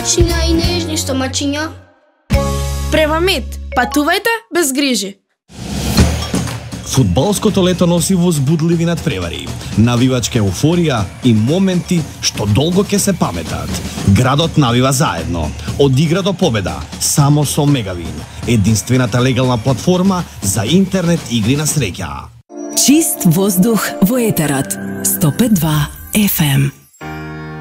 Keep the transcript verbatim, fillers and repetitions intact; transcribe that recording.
мачиња и нежни што мачиња. Превамет, патувајте без грижи. Фудбалското лето носи возбудливи надпревари, навивачка еуфорија и моменти што долго ќе се паметат. Градот навива заедно, од игра до победа, само со Мегавин, единствената легална платформа за интернет игри на среќа. Чист воздух во етерот. сто пет и два еф ем.